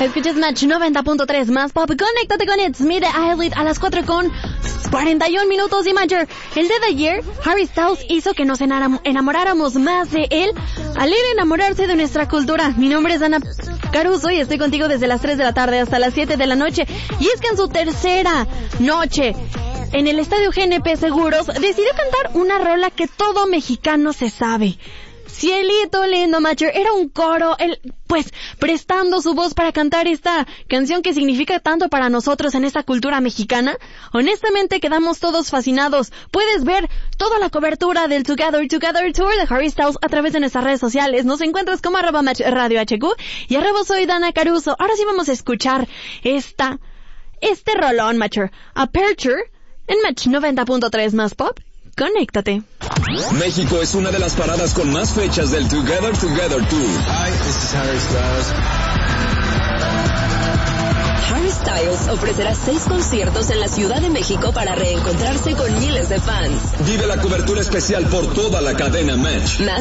Escuchas Match 90.3 más pop. Conéctate con It's Me de Eyelid a las 4:41 y Major. El día de ayer, Harry Styles hizo que nos enamoráramos más de él al ir a enamorarse de nuestra cultura. Mi nombre es Dana Caruso y estoy contigo desde las 3 de la tarde hasta las 7 de la noche. Y es que en su tercera noche en el Estadio GNP Seguros decidió cantar una rola que todo mexicano se sabe. Cielito lindo, Matcher, era un coro, él, pues, prestando su voz para cantar esta canción que significa tanto para nosotros en esta cultura mexicana. Honestamente quedamos todos fascinados. Puedes ver toda la cobertura del Together Tour de Harry Styles a través de nuestras redes sociales. Nos encuentras como @MatchRadioHQ y @soy Dana Caruso. Ahora sí vamos a escuchar este rolón, Matcher, Aperture, en Match 90.3 más pop. Conéctate. México es una de las paradas con más fechas del Together Tour. Hi, this is Harry Styles. Harry Styles ofrecerá 6 conciertos en la Ciudad de México para reencontrarse con miles de fans. Vive la cobertura especial por toda la cadena Match. Más